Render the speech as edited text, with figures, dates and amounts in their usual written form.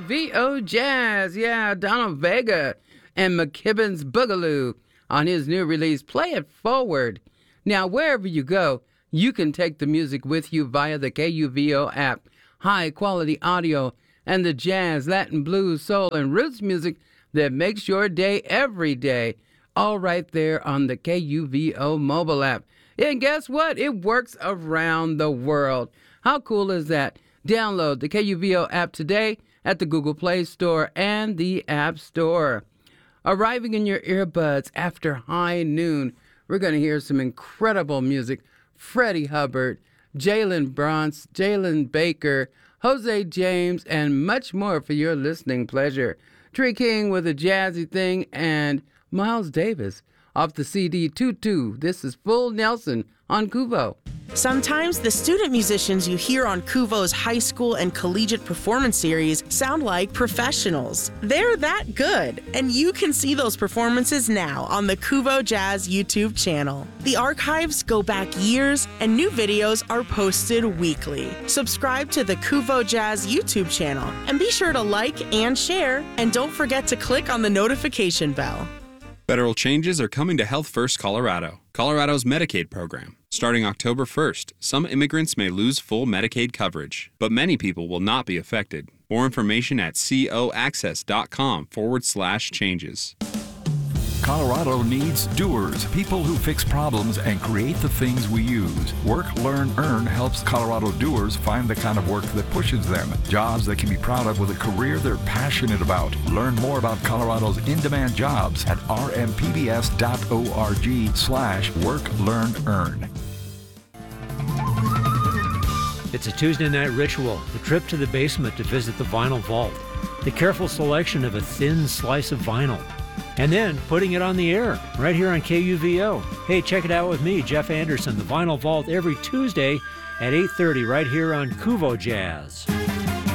KUVO Jazz. Yeah, Donald Vega and McKibben's Boogaloo on his new release, Play It Forward. Now, wherever you go, you can take the music with you via the KUVO app. High-quality audio and the jazz, Latin, blues, soul, and roots music that makes your day every day. All right there on the KUVO mobile app. And guess what? It works around the world. How cool is that? Download the KUVO app today at the Google Play Store and the App Store. Arriving in your earbuds after high noon, we're going to hear some incredible music. Freddie Hubbard, Jalen Bronce, Jalen Baker, Jose James, and much more for your listening pleasure. Tree King with a jazzy thing, and Miles Davis off the CD 2-2. This is Full Nelson on KUVO. Sometimes the student musicians you hear on KUVO's high school and collegiate performance series sound like professionals. They're that good, and you can see those performances now on the KUVO Jazz YouTube channel. The archives go back years, and new videos are posted weekly. Subscribe to the KUVO Jazz YouTube channel, and be sure to like and share, and don't forget to click on the notification bell. Federal changes are coming to Health First Colorado, Colorado's Medicaid program. Starting October 1st, some immigrants may lose full Medicaid coverage, but many people will not be affected. More information at coaccess.com/changes. Colorado needs doers, people who fix problems and create the things we use. Work, Learn, Earn helps Colorado doers find the kind of work that pushes them. Jobs they can be proud of with a career they're passionate about. Learn more about Colorado's in-demand jobs at rmpbs.org/work, learn, earn. It's a Tuesday night ritual, the trip to the basement to visit the vinyl vault, the careful selection of a thin slice of vinyl, and then putting it on the air right here on KUVO. Hey, check it out with me, Jeff Anderson, the Vinyl Vault, every Tuesday at 8:30 right here on KUVO Jazz.